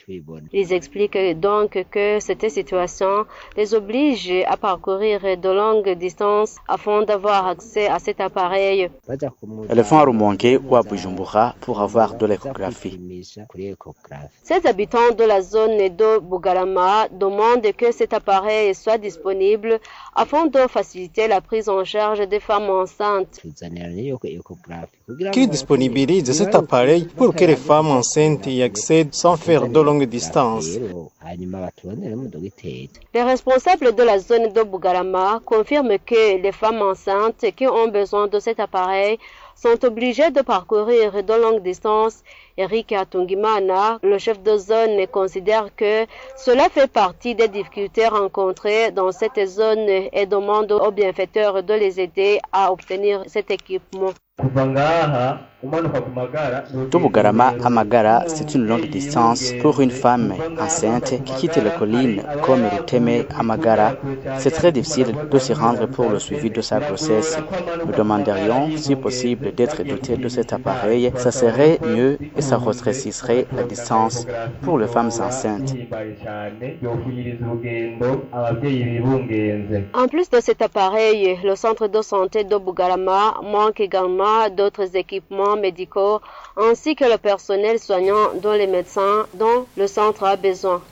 Ils expliquent donc que cette situation les oblige à parcourir de longues distances afin d'avoir accès à cet appareil. Elles vont à Rumongue ou à Bujumbura pour avoir de l'échographie. Ces habitants de la zone de Bugarama demandent que cet appareil soit disponible afin de faciliter la prise en charge des femmes enceintes. Qui disponibilise cet appareil pour que les femmes enceintes y accèdent sans faire de longues distances. Les responsables de la zone de Bugarama confirment que les femmes enceintes qui ont besoin de cet appareil sont obligées de parcourir de longues distances. Eric Atungimana, le chef de zone, considère que cela fait partie des difficultés rencontrées dans cette zone et demande aux bienfaiteurs de les aider à obtenir cet équipement. De Bugarama à Magara, c'est une longue distance pour une femme enceinte qui quitte les collines comme Ruteme à Magara. C'est très difficile de s'y rendre pour le suivi de sa grossesse. Nous demanderions, si possible, d'être dotés de cet appareil. Ça serait mieux et ça rétrécirait la distance pour les femmes enceintes. En plus de cet appareil, le centre de santé de Bugarama manque également d'autres équipements médicaux ainsi que le personnel soignant dont les médecins dont le centre a besoin.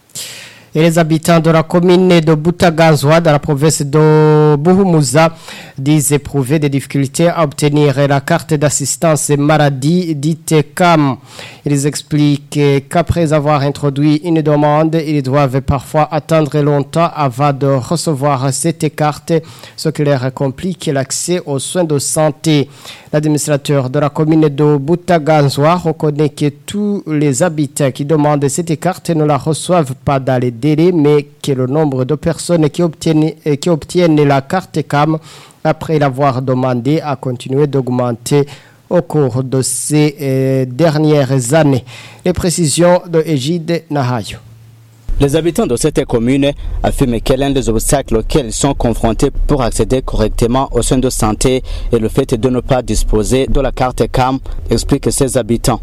Et les habitants de la commune de Butaganzwa, dans la province de Buhumuza, disent éprouver des difficultés à obtenir la carte d'assistance maladie dite CAM. Ils expliquent qu'après avoir introduit une demande, ils doivent parfois attendre longtemps avant de recevoir cette carte, ce qui leur complique l'accès aux soins de santé. L'administrateur de la commune de Butaganzwa reconnaît que tous les habitants qui demandent cette carte ne la reçoivent pas dans les délais, mais que le nombre de personnes qui obtiennent la carte CAM après l'avoir demandé a continué d'augmenter au cours de ces dernières années. Les précisions de Égide Nahayo. Les habitants de cette commune affirment que l'un des obstacles auxquels ils sont confrontés pour accéder correctement aux soins de santé est le fait de ne pas disposer de la carte CAM, expliquent ces habitants.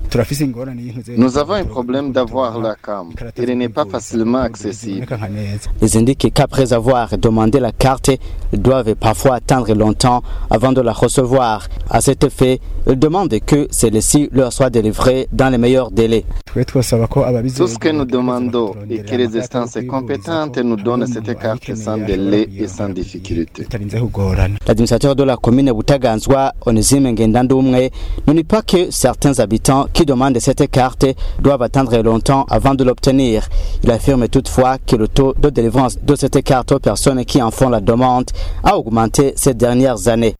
Nous avons un problème d'avoir la CAM. Elle n'est pas facilement accessible. Ils indiquent qu'après avoir demandé la carte, ils doivent parfois attendre longtemps avant de la recevoir. À cet effet, ils demandent que celle-ci leur soit délivrée dans les meilleurs délais. Tout ce que nous demandons est que les instances compétentes nous donnent cette carte sans délai et sans difficulté. L'administrateur de la commune Butaganzwa, Onésime Ngendandoumwe, ne nie pas que certains habitants qui demandent cette carte doivent attendre longtemps avant de l'obtenir. Il affirme toutefois que le taux de délivrance de cette carte aux personnes qui en font la demande a augmenté ces dernières années.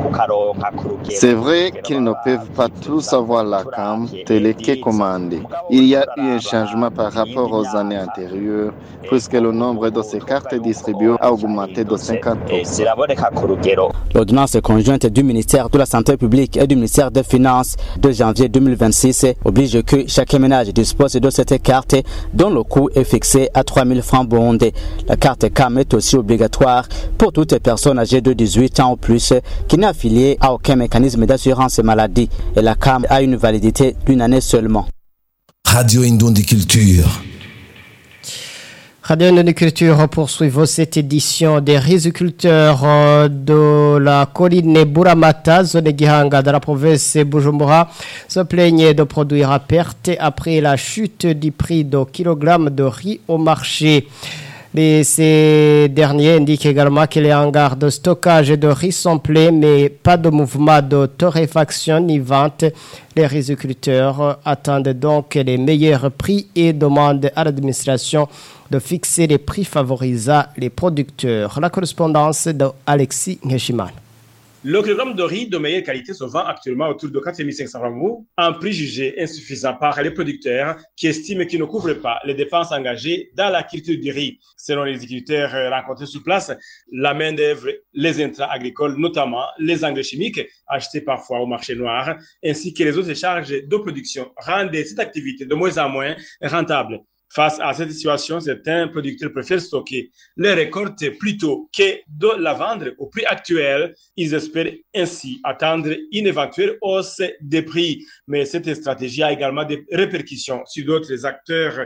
C'est vrai qu'ils ne peuvent pas tous avoir la CAM telle qu'est commandée. Il y a eu un changement par rapport aux années antérieures, puisque le nombre de ces cartes distribuées a augmenté de 50%. L'ordonnance conjointe du ministère de la Santé publique et du ministère des Finances de janvier 2026 oblige que chaque ménage dispose de cette carte dont le coût est fixé à 3 000 francs burundais. La carte CAM est aussi obligatoire pour toutes personnes âgées de 18 ans ou plus qui n'est affiliée à aucun mécanisme d'assurance maladie et la CAM a une validité d'une année seulement. Radio Indondi Culture. Radio Indondi Culture poursuit cette édition des riziculteurs de la colline Buramata, zone Gihanga, dans la province Bujumbura, se plaignent de produire à perte après la chute du prix de kilogramme de riz au marché. Ces derniers indiquent également que les hangars de stockage de riz sont pleins, mais pas de mouvement de torréfaction ni vente. Les riziculteurs attendent donc les meilleurs prix et demandent à l'administration de fixer les prix favorisant les producteurs. La correspondance d'Alexis Ngeshiman. Le kilogramme de riz de meilleure qualité se vend actuellement autour de 4 500 francs, un prix jugé insuffisant par les producteurs qui estiment qu'ils ne couvrent pas les dépenses engagées dans la culture du riz. Selon les agriculteurs rencontrés sur place, la main-d'œuvre, les intrants agricoles, notamment les engrais chimiques achetés parfois au marché noir, ainsi que les autres charges de production rendent cette activité de moins en moins rentable. Face à cette situation, certains producteurs préfèrent stocker les récoltes plutôt que de la vendre au prix actuel. Ils espèrent ainsi attendre une éventuelle hausse des prix. Mais cette stratégie a également des répercussions sur d'autres acteurs